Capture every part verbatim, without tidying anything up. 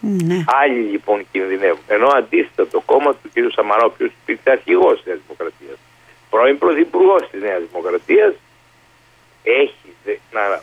Ναι. Άλλοι λοιπόν κινδυνεύουν. Ενώ αντίθετα το κόμμα του κ. Σαμαρά, ο οποίος υπήρξε αρχηγός της Νέας Δημοκρατίας, πρώην πρωθυπουργός της Νέας Δημοκρατίας, έχει να,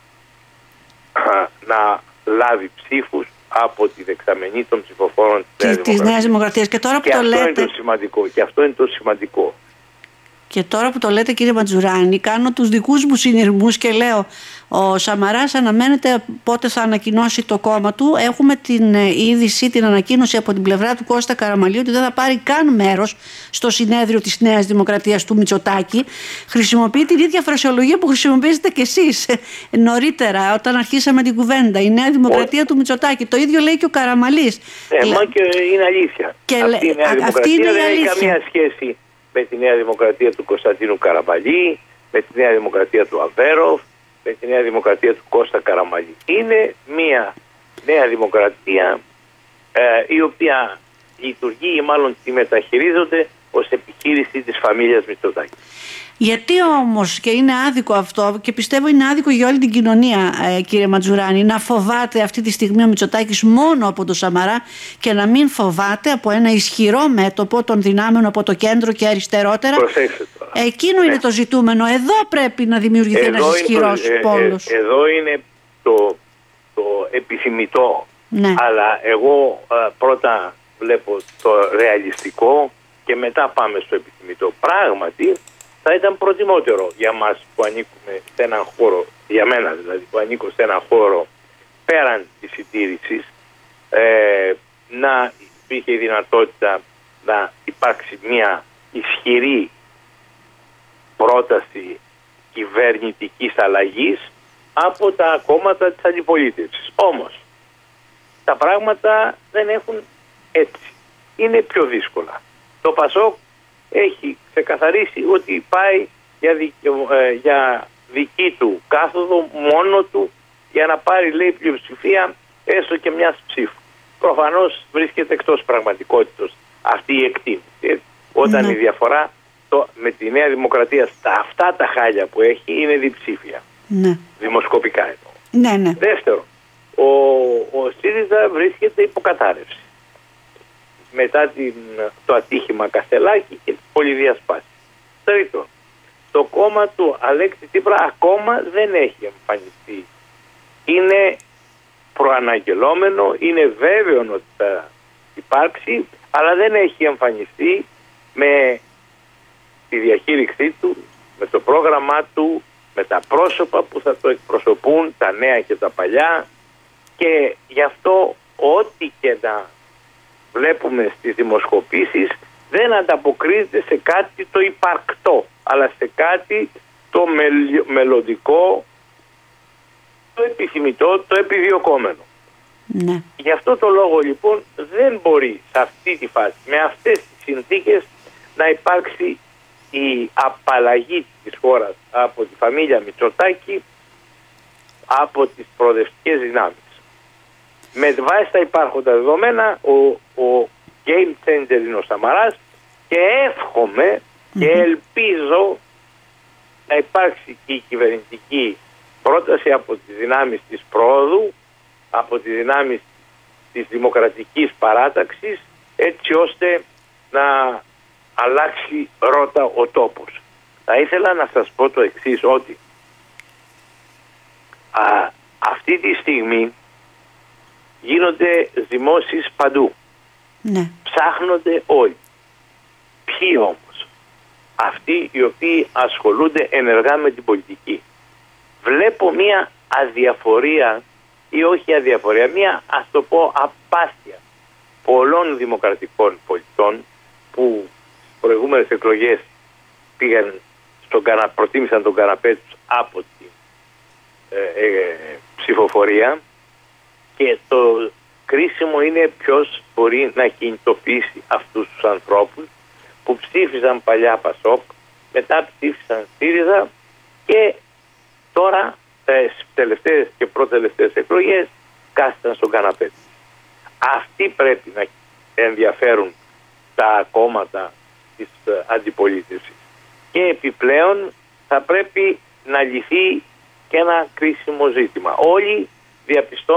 να λάβει ψήφους από τη δεξαμενή των ψηφοφόρων της Νέας Δημοκρατίας. Νέας Δημοκρατίας. Και τώρα που και το αυτό λέτε... είναι το σημαντικό. Και αυτό είναι το σημαντικό. Και τώρα που το λέτε, κύριε Ματζουράνη, κάνω τους δικούς μου συνειρμούς και λέω, ο Σαμαράς αναμένεται πότε θα ανακοινώσει το κόμμα του. Έχουμε την είδηση, την ανακοίνωση από την πλευρά του Κώστα Καραμαλή ότι δεν θα πάρει καν μέρος στο συνέδριο της Νέας Δημοκρατίας του Μητσοτάκη. Χρησιμοποιεί την ίδια φρασιολογία που χρησιμοποιήσετε κι εσείς νωρίτερα όταν αρχίσαμε την κουβέντα. Η Νέα Δημοκρατία ο... του Μητσοτάκη. Το ίδιο λέει και ο Καραμαλής. Ε, μα και είναι αλήθεια. Και αυτή η Νέα Δημοκρατία αυτή είναι δεν η έχει αλήθεια. καμία σχέση με τη Νέα Δημοκρατία του Κωνσταντίνου Καραμαλή, με τη Νέα Δημοκρατία του Αβέροφ, με τη Νέα Δημοκρατία του Κώστα Καραμαλή. Είναι μια Νέα Δημοκρατία ε, η οποία λειτουργεί ή μάλλον τη μεταχειρίζονται ως επιχείρηση της φαμίλιας Μητσοτάκη. Γιατί όμως, και είναι άδικο αυτό και πιστεύω είναι άδικο για όλη την κοινωνία, ε, κύριε Ματζουράνη, να φοβάται αυτή τη στιγμή ο Μητσοτάκης μόνο από το Σαμαρά και να μην φοβάται από ένα ισχυρό μέτωπο των δυνάμεων από το κέντρο και αριστερότερα. Προσέξτε τώρα. Εκείνο ναι. είναι το ζητούμενο. Εδώ πρέπει να δημιουργηθεί εδώ ένας ισχυρός το, ε, πόλος. Ε, εδώ είναι το, το επιθυμητό. Ναι. Αλλά εγώ ε, πρώτα βλέπω το ρεαλιστικό και μετά πάμε στο επιθυμητό. Πράγματι, θα ήταν προτιμότερο για μας που ανήκουμε σε έναν χώρο, για μένα δηλαδή που ανήκω σε έναν χώρο πέραν της συντήρησης, ε, να υπήρχε η δυνατότητα να υπάρξει μια ισχυρή πρόταση κυβερνητικής αλλαγής από τα κόμματα της αντιπολίτευσης. Όμως, τα πράγματα δεν έχουν έτσι. Είναι πιο δύσκολα. Το ΠΑΣΟΚ έχει ξεκαθαρίσει ότι πάει για, δικαι... ε, για δική του κάθοδο μόνο του για να πάρει, λέει, πλειοψηφία έστω και μιας ψήφου. Προφανώς βρίσκεται εκτός πραγματικότητας αυτή η εκτίμηση. Όταν ναι. η διαφορά το, με τη Νέα Δημοκρατία στα αυτά τα χάλια που έχει είναι διψήφια. Ναι. Δημοσκοπικά εννοώ. Ναι, ναι. Δεύτερον, ο, ο ΣΥΡΙΖΑ βρίσκεται υποκατάρρευση μετά την, το ατύχημα Καστελάκη και τις πολυδιασπάσεις. Τρίτον, το κόμμα του Αλέξη Τσίπρα ακόμα δεν έχει εμφανιστεί. Είναι προαναγγελόμενο, είναι βέβαιο ότι θα υπάρξει, αλλά δεν έχει εμφανιστεί με τη διαχείρισή του, με το πρόγραμμά του, με τα πρόσωπα που θα το εκπροσωπούν, τα νέα και τα παλιά, και γι' αυτό ό,τι και να βλέπουμε στις δημοσκοπήσεις δεν ανταποκρίνεται σε κάτι το υπαρκτό, αλλά σε κάτι το μελ, μελλοντικό, το επιθυμητό, το επιδιωκόμενο. Ναι. Γι' αυτό το λόγο λοιπόν δεν μπορεί σε αυτή τη φάση, με αυτές τις συνθήκες, να υπάρξει η απαλλαγή της χώρας από τη φαμίλια Μητσοτάκη, από τις προοδευτικές δυνάμεις. Με βάση τα υπάρχοντα δεδομένα, ο, ο game changer είναι ο Σαμαράς και εύχομαι mm-hmm. και ελπίζω να υπάρξει και η κυβερνητική πρόταση από τις δυνάμεις της προόδου, από τις δυνάμεις της δημοκρατικής παράταξης, έτσι ώστε να αλλάξει ρότα ο τόπος. Θα ήθελα να σας πω το εξής, ότι α, αυτή τη στιγμή γίνονται δημόσεις παντού. Ναι. Ψάχνονται όλοι. Ποιοι όμως? Αυτοί οι οποίοι ασχολούνται ενεργά με την πολιτική. Βλέπω μία αδιαφορία, ή όχι αδιαφορία, μία, ας το πω, απάθεια πολλών δημοκρατικών πολιτών που στις προηγούμενες εκλογές πήγαν στον κανα, προτίμησαν τον καναπέ τους από την ε, ε, ψηφοφορία, και το κρίσιμο είναι ποιος μπορεί να κινητοποιήσει αυτούς τους ανθρώπους που ψήφισαν παλιά ΠΑΣΟΚ, μετά ψήφισαν ΣΥΡΙΖΑ και τώρα στις τελευταίες και προτελευταίες εκλογές κάθισαν στον καναπέ τους. Αυτοί πρέπει να ενδιαφέρουν τα κόμματα της αντιπολίτευσης. Και επιπλέον θα πρέπει να λυθεί και ένα κρίσιμο ζήτημα. Όλοι διαπιστώνουν